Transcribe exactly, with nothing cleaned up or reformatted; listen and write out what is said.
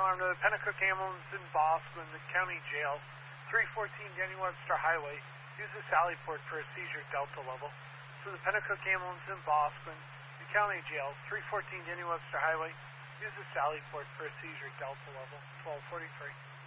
alarm to the Pennacook ambulance in Bosquen, the county jail, three fourteen Daniel Webster Highway. Use the Sally port for a seizure Delta level. So the Pennacook ambulance in Bosquen, the county jail, three fourteen Daniel Webster Highway. Use the Sally port for a seizure Delta level, twelve forty-three.